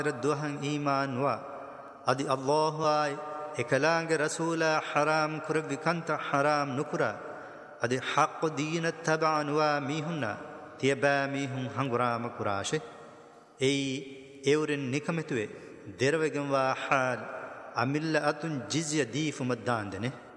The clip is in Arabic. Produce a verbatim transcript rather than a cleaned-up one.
دوهن ایمان وا ادی الله وای اکلانگ رسول حرام کرب کنت حرام نکرا ادی حق دین تبعن وا میهنا تیبا میهن هنگرام کراشه ای ایورن نکمتوه دروگن وا حال امیل اتن جزیه دیف مداندنه